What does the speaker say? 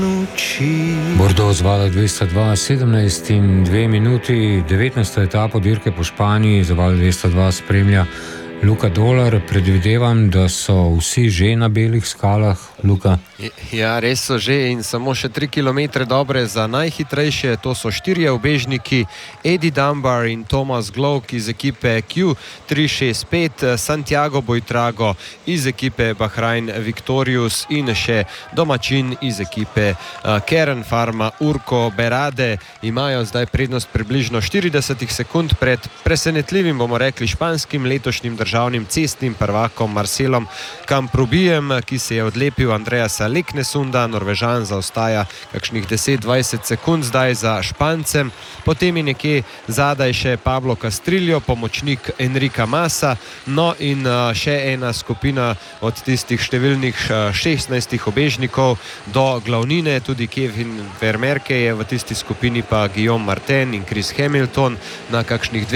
Bordeaux zvala 202, 17 in 2 minuti, 19. etapo dirke po Španiji, za val 202 spremlja Luka Dolar. Predvidevam, da so vsi že na belih skalah, Luka. Ja, res so že in samo še 3 km dobre za najhitrejše. To so 4 ubežniki, Eddie Dunbar in Thomas Glock iz ekipe Q365, Santiago Buitrago iz ekipe Bahrain Victorious in še domačin iz ekipe Kern Pharma Urko Berade. Imajo zdaj prednost približno 40 sekund pred presenetljivim, bomo rekli, španskim letošnjim državnim cestnim prvakom Marcelom Kamprubijem, ki se je odlepil Andreasa Leknesunda. Norvežan zaostaja kakšnih 10-20 sekund zdaj za Špancem. Potem je nekje zadaj še Pablo Castrillo, pomočnik Enrika Masa. No in še ena skupina od tistih številnih 16 ubežnikov do glavnine. Tudi Kevin Vermerke je v tisti skupini, pa Guillaume Martin in Chris Hamilton na kakšnih